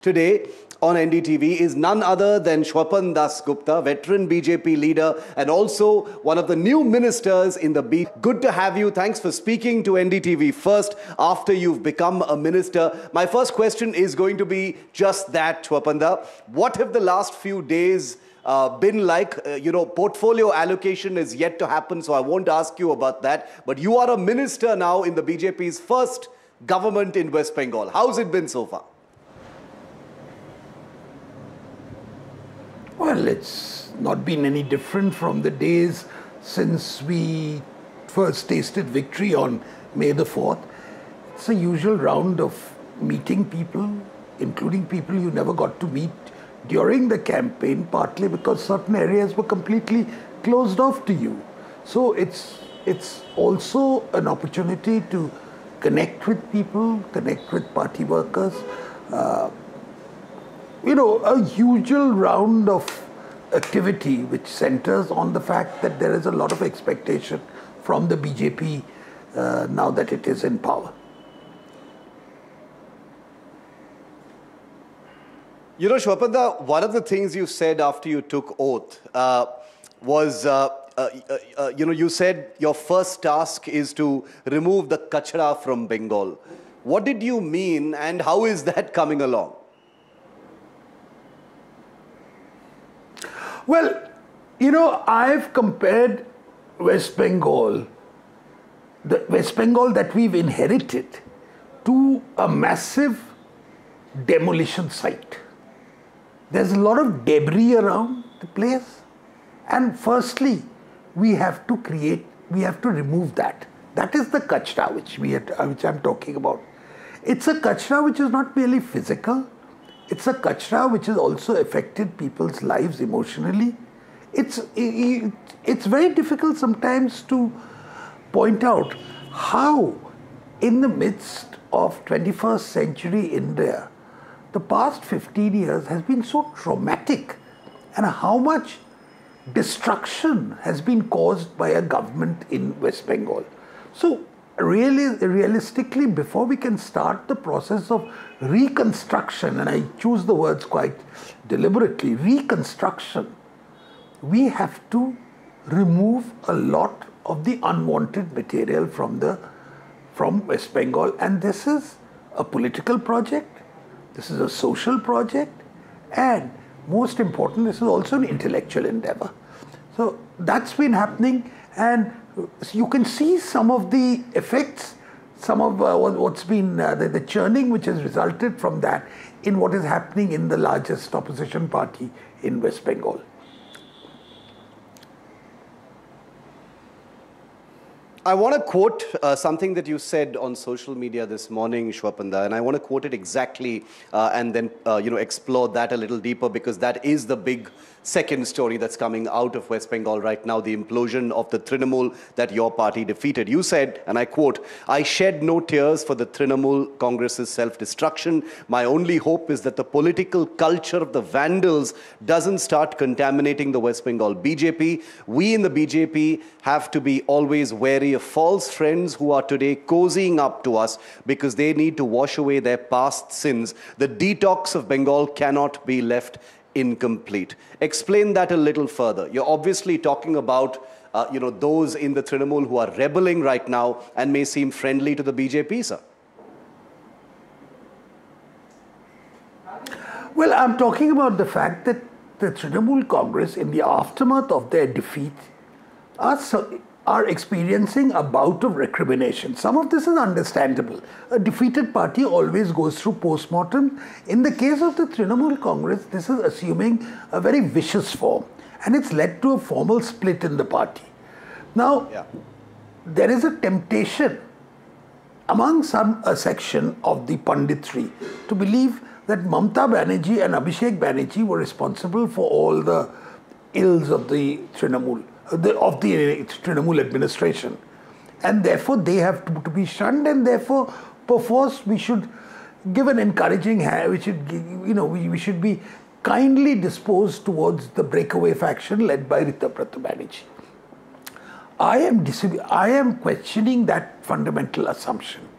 Today on NDTV is none other than Shwapan Das Gupta, veteran BJP leader and also one of the new ministers in the BJP. Good to have you. Thanks for speaking to NDTV first after you've become a minister. My first question is going to be just that, Shwapan Da. What have the last few days been like? Portfolio allocation is yet to happen, so I won't ask you about that. But you are a minister now in the BJP's first government in West Bengal. How's it been so far? Well, it's not been any different from the days since we first tasted victory on May the 4th. It's a usual round of meeting people, including people you never got to meet during the campaign, partly because certain areas were completely closed off to you. So it's also an opportunity to connect with people, connect with party workers. A usual round of activity which centers on the fact that there is a lot of expectation from the BJP now that it is in power. You know, Shwapan Da, one of the things you said after you took oath was, you said your first task is to remove the kachra from Bengal. What did you mean and how is that coming along? Well, I've compared West Bengal, the West Bengal that we've inherited, to a massive demolition site. There's a lot of debris around the place. And firstly, we have to remove that. That is the kachra which I'm talking about. It's a kachra which is not merely physical. It's a kachra which has also affected people's lives emotionally. It's very difficult sometimes to point out how, in the midst of 21st century India, the past 15 years has been so traumatic and how much destruction has been caused by a government in West Bengal. So, realistically, before we can start the process of reconstruction, and I choose the words quite deliberately, reconstruction, we have to remove a lot of the unwanted material from West Bengal. And this is a political project, this is a social project, and most important, this is also an intellectual endeavor. So that's been happening, and you can see some of the effects, some of what's been the churning which has resulted from that in what is happening in the largest opposition party in West Bengal. I want to quote something that you said on social media this morning, Shwapan Da, and I want to quote it exactly and then explore that a little deeper, because that is the big second story that's coming out of West Bengal right now, the implosion of the Trinamool that your party defeated. You said, and I quote, "I shed no tears for the Trinamool Congress's self-destruction. My only hope is that the political culture of the vandals doesn't start contaminating the West Bengal BJP. We in the BJP have to be always wary of false friends who are today cozying up to us because they need to wash away their past sins. The detox of Bengal cannot be left incomplete." Explain that a little further. You're obviously talking about those in the Trinamool who are rebelling right now and may seem friendly to the BJP, sir. Well, I'm talking about the fact that the Trinamool Congress, in the aftermath of their defeat, are experiencing a bout of recrimination. Some of this is understandable. A defeated party always goes through post-mortem. In the case of the Trinamool Congress, this is assuming a very vicious form, and it's led to a formal split in the party. Now, there is a temptation among a section of the punditry to believe that Mamata Banerjee and Abhishek Banerjee were responsible for all the ills of the Trinamool. Of the Trinamool administration, and therefore they have to be shunned, and therefore perforce we should give an encouraging hand. We should be kindly disposed towards the breakaway faction led by Ritabrata Banerjee. I am questioning that fundamental assumption.